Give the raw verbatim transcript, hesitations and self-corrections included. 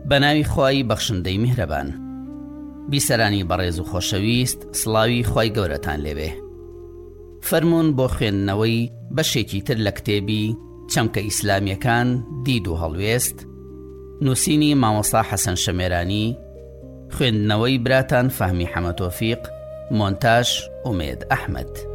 بەناوی خوای بەخشندەی میهرەبان. بیسەرانی بەڕێز و خۆشەویست، سڵاوی خوای گەورەتان لێبێ. فەرموون بۆ خوێندنەوەی بەشێکی تر لە کتێبی چەمکە ئیسلامیەکان دید و هەڵوێست، نووسینی مامۆستا حەسەن شەمێرانی، خوێندنەوەی براتان فەهمی حەمەد تۆفیق، مۆنتاژ ئومێد ئەحمەد.